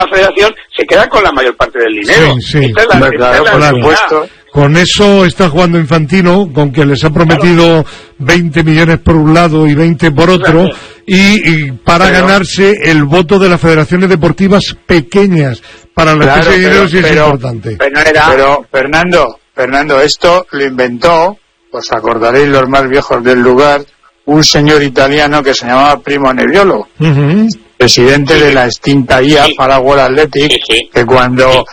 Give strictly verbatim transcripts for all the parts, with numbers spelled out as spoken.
la federación se queda con la mayor parte del dinero. Sí, sí. Esta es la, claro, esta es la por supuesto. Con eso está jugando Infantino, con que les ha prometido claro. veinte millones por un lado y veinte por otro, claro. y, y para pero, ganarse el voto de las federaciones deportivas pequeñas, para las claro, que ese dinero sí es pero, importante. Pero, pero, Fernando, Fernando, esto lo inventó, os acordaréis los más viejos del lugar, un señor italiano que se llamaba Primo Nebbiolo, uh-huh. presidente sí. de la extinta I A, sí. para World Athletic, sí, sí. que cuando... Sí.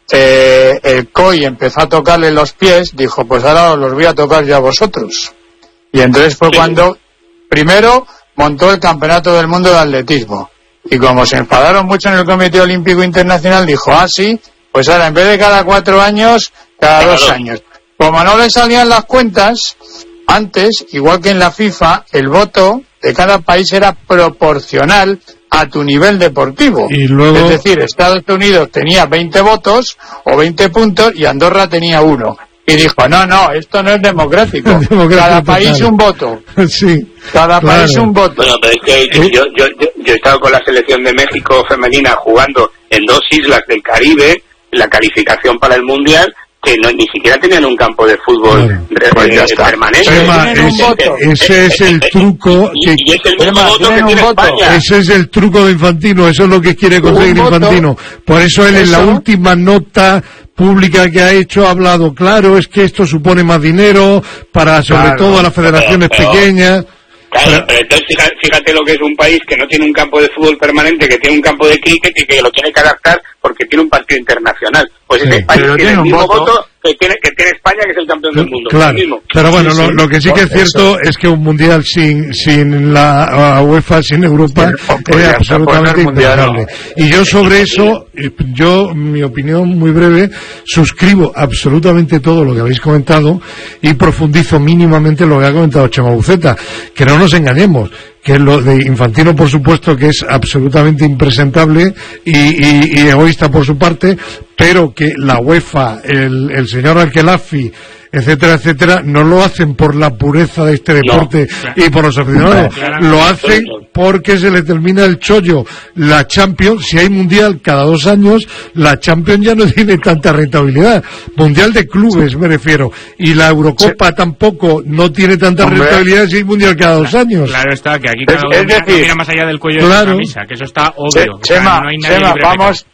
Eh, el C O I empezó a tocarle los pies, dijo, pues ahora os los voy a tocar yo a vosotros. Y entonces fue sí. cuando primero montó el Campeonato del Mundo de Atletismo. Y como se enfadaron mucho en el Comité Olímpico Internacional, dijo, ah, sí, pues ahora en vez de cada cuatro años, cada claro. dos años. Como no le salían las cuentas, antes, igual que en la FIFA, el voto de cada país era proporcional a tu nivel deportivo. Y luego... Es decir, Estados Unidos tenía veinte votos o veinte puntos y Andorra tenía uno. Y dijo, no, no, esto no es democrático. democrático Cada país total. un voto. Sí. Cada claro. país un voto. Bueno, pero es que ¿Eh? yo, yo, yo, yo he estado con la selección de México femenina jugando en dos islas del Caribe, la calificación para el Mundial, que no, ni siquiera tenían un campo de fútbol claro. re, re, permanente. Chema, es, ese es el truco que, y, y es el mismo voto que tiene España. Ese es el truco de Infantino, eso es lo que quiere conseguir Infantino. Por eso él ¿Eso? en la última nota pública que ha hecho ha hablado, claro, es que esto supone más dinero para sobre claro, todo a las federaciones pero, pero, pequeñas. Claro, pero entonces fíjate, fíjate lo que es un país que no tiene un campo de fútbol permanente, que tiene un campo de cricket y que lo tiene que adaptar porque tiene un partido internacional. Pues sí, ese país tiene, tiene el mismo voto, voto que, tiene, que tiene España, que es el campeón del mundo. Claro, pero bueno, sí, sí. Lo, lo que sí que es cierto eso. es que un mundial sin sin la uh, UEFA, sin Europa, sí, es absolutamente impensable. Y yo sobre eso, yo, mi opinión muy breve, suscribo absolutamente todo lo que habéis comentado y profundizo mínimamente lo que ha comentado Chema Uceta, que no nos engañemos, que lo de Infantino por supuesto que es absolutamente impresentable y, y, y egoísta por su parte, pero que la UEFA, el, el señor Al-Khelafi, etcétera, etcétera, no lo hacen por la pureza de este deporte no, y por los aficionados, no, lo hacen porque se le termina el chollo. La Champions, si hay mundial cada dos años, la Champions ya no tiene tanta rentabilidad. Mundial de clubes, me refiero. Y la Eurocopa sí. tampoco no tiene tanta Hombre. rentabilidad si hay mundial cada dos años. Claro está, que aquí cada uno es decir, mira más allá del cuello claro. de la camisa, que eso está obvio. Chema, o sea, no hay nadie Chema, vamos,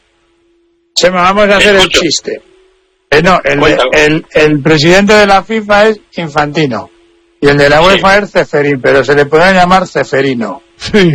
Chema, vamos a hacer el chiste. Eh, no, el, el, el, el presidente de la FIFA es Infantino y el de la UEFA sí. es Ceferín, pero se le puede llamar Ceferino. Sí.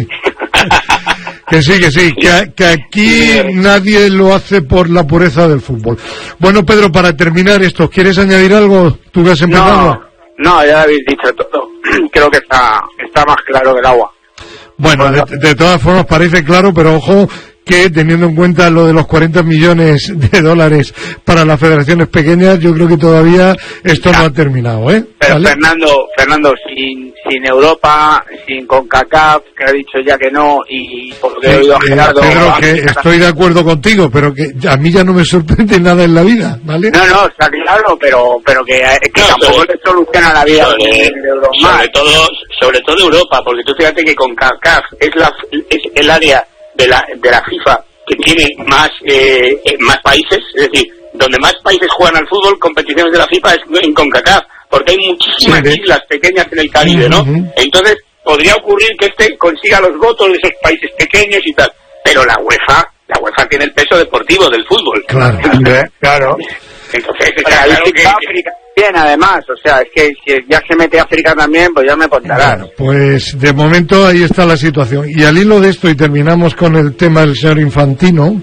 Que sí, que sí, que, que aquí nadie lo hace por la pureza del fútbol. Bueno, Pedro, para terminar esto, ¿quieres añadir algo? ¿Tú que has empezado? No, no, ya habéis dicho todo. Creo que está, está más claro que el agua. Bueno, de, de todas formas parece claro, pero ojo, que teniendo en cuenta lo de los cuarenta millones de dólares para las federaciones pequeñas, yo creo que todavía esto ya. no ha terminado, ¿eh? Pero ¿Vale? Fernando, Fernando, sin sin Europa, sin CONCACAF, que ha dicho ya que no, y por lo que he oído a Gerardo... Pedro, que estoy de acuerdo contigo, pero que a mí ya no me sorprende nada en la vida, ¿vale? No, no, está claro, pero pero que, que no, tampoco sobre, le soluciona la vida sobre, de, de Europa. Sobre todo, sobre todo Europa, porque tú fíjate que CONCACAF es, la, es el área de la de la FIFA que tiene más eh, más países, es decir, donde más países juegan al fútbol, competiciones de la FIFA es en CONCACAF, porque hay muchísimas sí, islas pequeñas en el Caribe, ¿no? Uh-huh. Entonces podría ocurrir que este consiga los votos de esos países pequeños y tal, pero la UEFA, la UEFA tiene el peso deportivo del fútbol. Claro, claro. Entonces está claro que, que bien, además, o sea, es que si ya se mete África también, pues ya me contarán. Bueno, pues de momento ahí está la situación. Y al hilo de esto, y terminamos con el tema del señor Infantino,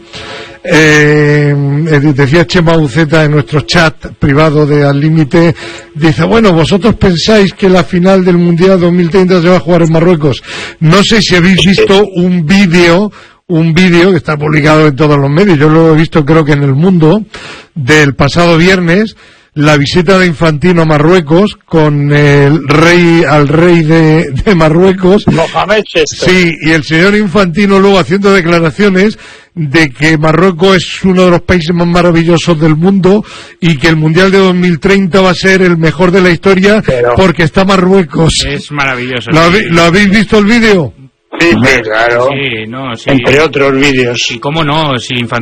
eh, decía Chema Uceta en nuestro chat privado de Al Límite, dice, bueno, vosotros pensáis que la final del Mundial dos mil treinta se va a jugar en Marruecos. No sé si habéis visto un vídeo un vídeo que está publicado en todos los medios, yo lo he visto creo que en El Mundo, del pasado viernes, la visita de Infantino a Marruecos con el rey, al rey de, de Marruecos. Mohamed Chester. Sí, y el señor Infantino luego haciendo declaraciones de que Marruecos es uno de los países más maravillosos del mundo y que el Mundial de dos mil treinta va a ser el mejor de la historia Pero... porque está Marruecos. Es maravilloso. ¿Lo, sí. ¿Lo habéis visto el vídeo? Sí, Sí, claro. Sí, no, sí. Entre otros vídeos. Y cómo no, si